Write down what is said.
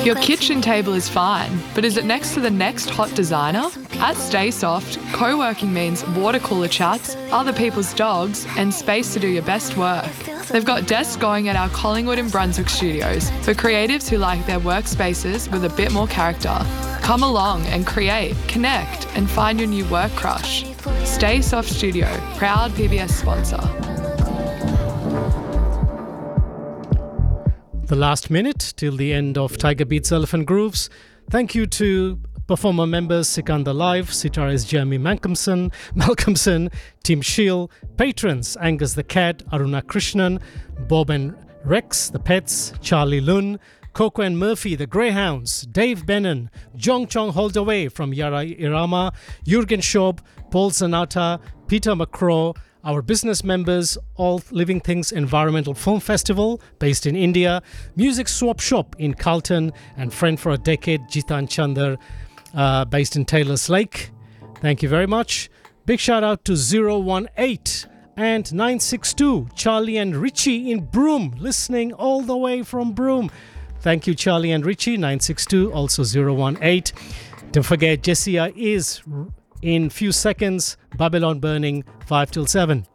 Your kitchen table is fine, but is it next to the next hot designer? At StaySoft, co-working means water cooler chats, other people's dogs, and space to do your best work. They've got desks going at our Collingwood and Brunswick studios for creatives who like their workspaces with a bit more character. Come along and create, connect, and find your new work crush. StaySoft Studio, proud PBS sponsor. The last minute till the end of Tiger Beats Elephant Grooves. Thank you to performer members Sikandar Live, Sitara's Jeremy Malcolmson, Tim Shield, patrons Angus the Cat, Aruna Krishnan, Bob and Rex, the Pets, Charlie Lun, Coco and Murphy, the Greyhounds, Dave Bennon, Jong Chong Holdaway from Yara Irama, Jurgen Schob, Paul Zanata, Peter McCraw, our business members, All Living Things Environmental Film Festival, based in India, Music Swap Shop in Carlton, and friend for a decade, Jitan Chandar, based in Taylor's Lake. Thank you very much. Big shout out to 018 and 962, Charlie and Richie in Broome, listening all the way from Broome. Thank you, Charlie and Richie. 962, also 018. Don't forget, Jessia is in few seconds, Babylon Burning, 5 till 7.